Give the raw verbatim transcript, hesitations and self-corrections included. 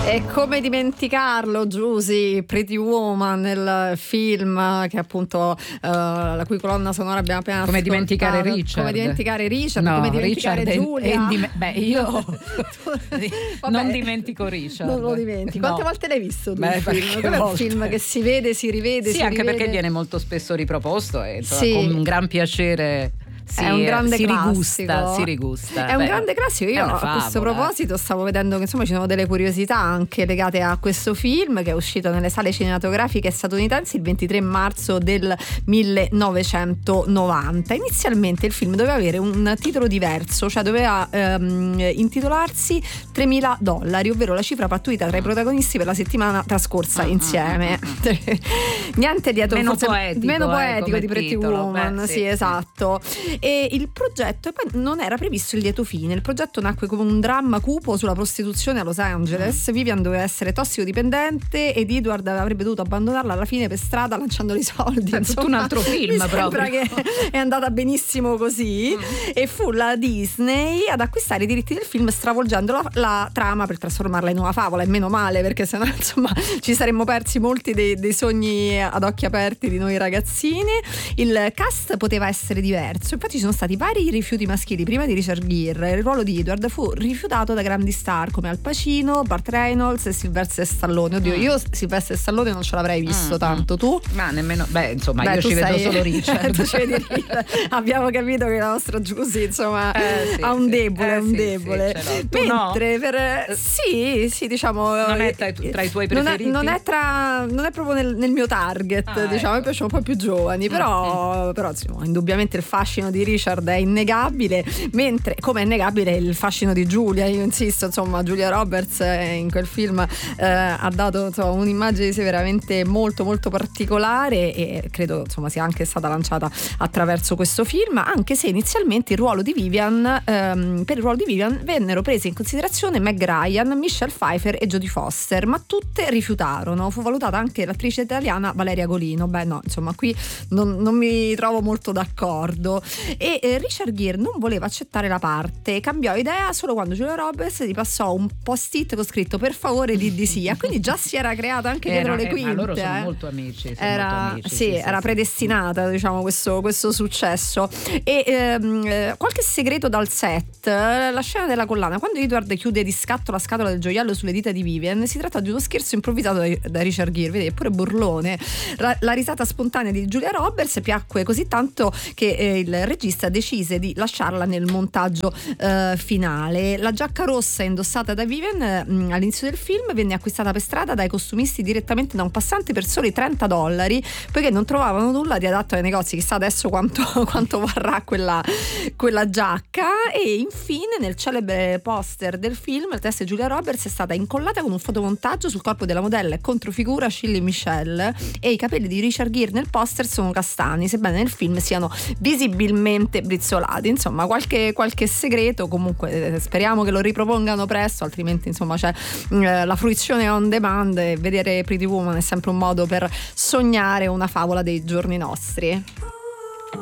E come dimenticarlo, Giusy, Pretty Woman, il film che appunto uh, la cui colonna sonora abbiamo appena come ascoltato. Dimenticare Richard. Come dimenticare Richard, no, come dimenticare Richard Giulia. È, è dim- beh, io no. Vabbè, non dimentico Richard. Non lo dimentico. Quante no. volte l'hai visto tu? Beh, il film? Quello è un film che si vede, si rivede, sì, si anche rivede. perché viene molto spesso riproposto e sì. con un gran piacere. Sì, è un grande si classico. rigusta, si rigusta. È un Beh, grande classico. Io a questo proposito stavo vedendo che insomma ci sono delle curiosità anche legate a questo film che è uscito nelle sale cinematografiche statunitensi il ventitré marzo del millenovecentonovanta. Inizialmente il film doveva avere un titolo diverso, cioè doveva ehm, intitolarsi tremila dollari, ovvero la cifra pattuita tra i protagonisti per la settimana trascorsa mm, insieme. Mm, mm, Niente dietro, meno forse poetico, meno poetico eh, di Pretty titolo. Woman. Beh, sì, sì, esatto. E il progetto, e poi non era previsto il lieto fine. Il progetto nacque come un dramma cupo sulla prostituzione a Los Angeles. Vivian doveva essere tossicodipendente ed Edward avrebbe dovuto abbandonarla alla fine per strada lanciandole i soldi. È tutto un altro film, mi sembra proprio. Che è andata benissimo così. Mm. E fu la Disney ad acquistare i diritti del film, stravolgendo la, la trama per trasformarla in una favola. E meno male, perché sennò insomma ci saremmo persi molti dei, dei sogni ad occhi aperti di noi ragazzini. Il cast poteva essere diverso, infatti ci sono stati vari rifiuti maschili prima di Richard Gere. Il ruolo di Edward fu rifiutato da grandi star come Al Pacino, Burt Reynolds e Sylvester Stallone. Oddio, mm. io Sylvester Stallone non ce l'avrei visto mm. tanto, tu? Ma nemmeno, beh insomma beh, io ci sei... vedo solo Richard. ci vedi Richard. Abbiamo capito che la nostra Giusy insomma eh, sì, ha un sì. debole, eh, un sì, debole. Sì, mentre no? per sì, sì, diciamo non è tra, tra i tuoi preferiti. Non è, non è tra non è proprio nel, nel mio target, ah, diciamo, ecco. Mi piacciono un po' più giovani, però mm. però insomma, indubbiamente il fascino di Richard è innegabile, mentre come è innegabile il fascino di Giulia. Io insisto, insomma, Julia Roberts in quel film eh, ha dato insomma, un'immagine di sé veramente molto molto particolare e credo insomma sia anche stata lanciata attraverso questo film, anche se inizialmente il ruolo di Vivian ehm, per il ruolo di Vivian vennero prese in considerazione Meg Ryan, Michelle Pfeiffer e Jodie Foster, ma tutte rifiutarono. Fu valutata anche l'attrice italiana Valeria Golino. Beh no, insomma qui non, non mi trovo molto d'accordo. E eh, Richard Gere non voleva accettare la parte, cambiò idea solo quando Julia Roberts gli passò un post-it con scritto per favore di di sì, quindi già si era creata anche dietro era, le quinte. Eh, ma loro sono eh. molto amici, sono era, molto amici sì, sì, era sì, predestinata sì. diciamo questo, questo successo. E ehm, qualche segreto dal set, la scena della collana, quando Edward chiude di scatto la scatola del gioiello sulle dita di Vivian, si tratta di uno scherzo improvvisato da, da Richard Gere, vedi, è pure burlone. La, la risata spontanea di Julia Roberts piacque così tanto che eh, il regista decise di lasciarla nel montaggio eh, finale. La giacca rossa indossata da Vivian mh, all'inizio del film venne acquistata per strada dai costumisti direttamente da un passante per soli trenta dollari, poiché non trovavano nulla di adatto ai negozi. Chissà adesso quanto, quanto varrà quella, quella giacca. E infine nel celebre poster del film la testa di Julia Roberts è stata incollata con un fotomontaggio sul corpo della modella e controfigura Shirley Michelle, e i capelli di Richard Gere nel poster sono castani, sebbene nel film siano visibilmente brizzolati. Insomma qualche, qualche segreto, comunque speriamo che lo ripropongano presto, altrimenti insomma c'è eh, la fruizione on demand e vedere Pretty Woman è sempre un modo per sognare una favola dei giorni nostri.